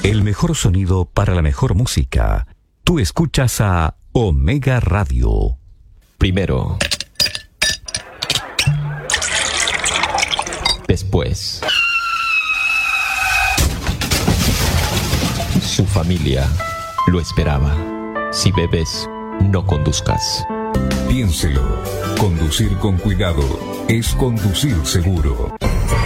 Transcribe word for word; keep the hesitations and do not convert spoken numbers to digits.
El mejor sonido para la mejor música. Tú escuchas a Omega Radio. Primero. Después. Su familia lo esperaba. Si bebes, no conduzcas. Piénselo. Conducir con cuidado es conducir seguro.